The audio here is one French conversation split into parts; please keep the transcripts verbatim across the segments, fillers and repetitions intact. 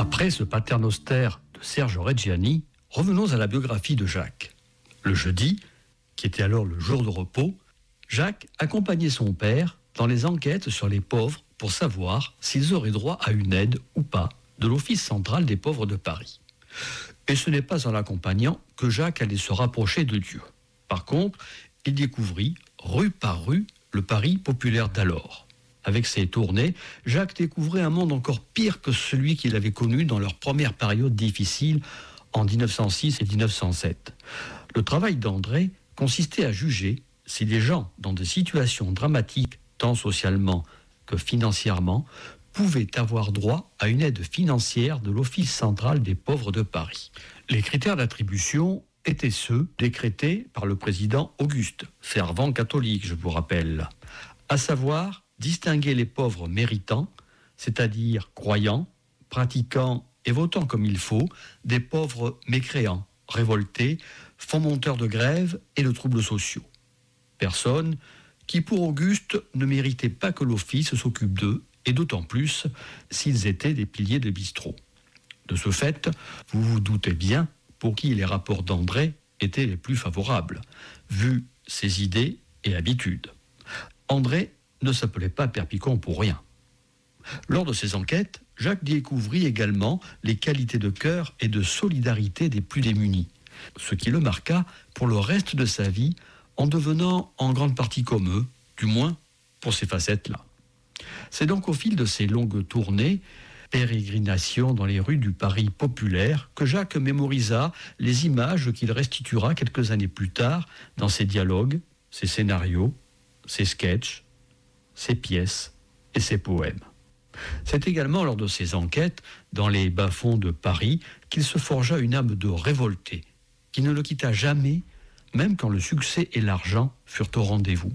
Après ce paternoster de Serge Reggiani, revenons à la biographie de Jacques. Le jeudi, qui était alors le jour de repos, Jacques accompagnait son père dans les enquêtes sur les pauvres pour savoir s'ils auraient droit à une aide ou pas de l'Office central des pauvres de Paris. Et ce n'est pas en l'accompagnant que Jacques allait se rapprocher de Dieu. Par contre, il découvrit, rue par rue, le Paris populaire d'alors. Avec ses tournées, Jacques découvrait un monde encore pire que celui qu'il avait connu dans leur première période difficile en dix-neuf cent six et dix-neuf cent sept. Le travail d'André consistait à juger si les gens dans des situations dramatiques, tant socialement que financièrement, pouvaient avoir droit à une aide financière de l'Office central des pauvres de Paris. Les critères d'attribution étaient ceux décrétés par le président Auguste, fervent catholique, je vous rappelle, à savoir distinguer les pauvres méritants, c'est-à-dire croyants, pratiquants et votant comme il faut, des pauvres mécréants, révoltés, fomenteurs de grève et de troubles sociaux. Personnes qui, pour Auguste, ne méritaient pas que l'office s'occupe d'eux, et d'autant plus s'ils étaient des piliers de bistrot. De ce fait, vous vous doutez bien pour qui les rapports d'André étaient les plus favorables, vu ses idées et habitudes. André ne s'appelait pas Père Picon pour rien. Lors de ses enquêtes, Jacques découvrit également les qualités de cœur et de solidarité des plus démunis, ce qui le marqua pour le reste de sa vie en devenant en grande partie comme eux, du moins pour ces facettes-là. C'est donc au fil de ces longues tournées, pérégrinations dans les rues du Paris populaire, que Jacques mémorisa les images qu'il restituera quelques années plus tard dans ses dialogues, ses scénarios, ses sketchs, ses pièces et ses poèmes. C'est également lors de ses enquêtes dans les bas-fonds de Paris qu'il se forgea une âme de révolté, qui ne le quitta jamais, même quand le succès et l'argent furent au rendez-vous.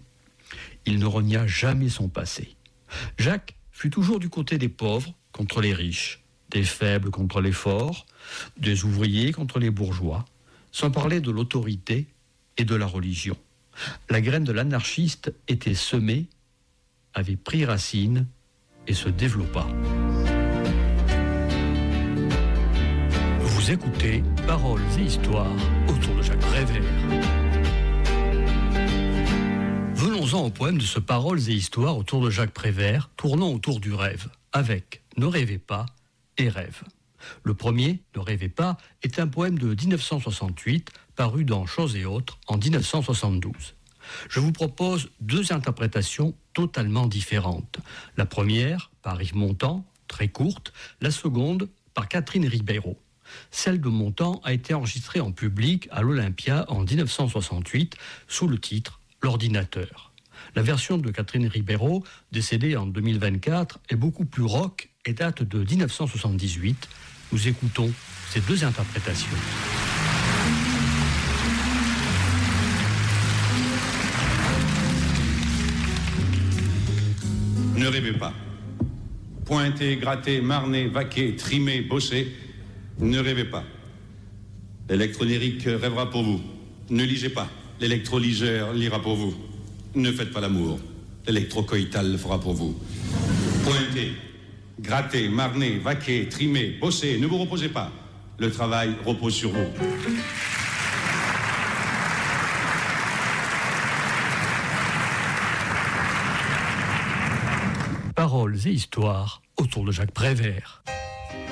Il ne renia jamais son passé. Jacques fut toujours du côté des pauvres contre les riches, des faibles contre les forts, des ouvriers contre les bourgeois, sans parler de l'autorité et de la religion. La graine de l'anarchiste était semée, avait pris racine et se développa. Vous écoutez Paroles et Histoires autour de Jacques Prévert. Venons-en au poème de ce Paroles et Histoires autour de Jacques Prévert, tournant autour du rêve, avec Ne rêvez pas et Rêve. Le premier, Ne rêvez pas, est un poème de dix-neuf cent soixante-huit, paru dans Choses et autres en dix-neuf cent soixante-douze. Je vous propose deux interprétations totalement différentes. La première, par Yves Montand, très courte, la seconde, par Catherine Ribeiro. Celle de Montand a été enregistrée en public à l'Olympia en dix-neuf cent soixante-huit sous le titre L'ordinateur. La version de Catherine Ribeiro, décédée en deux mille vingt-quatre, est beaucoup plus rock et date de dix-neuf cent soixante-dix-huit. Nous écoutons ces deux interprétations. Ne rêvez pas. Pointer, gratter, marner, vaquer, trimer, bosser, ne rêvez pas. L'électronérique rêvera pour vous. Ne lisez pas. L'électrolyseur lira pour vous. Ne faites pas l'amour. L'électrocoïtal le fera pour vous. Pointer, gratter, marner, vaquer, trimer, bosser, ne vous reposez pas. Le travail repose sur vous. Paroles et Histoires autour de Jacques Prévert.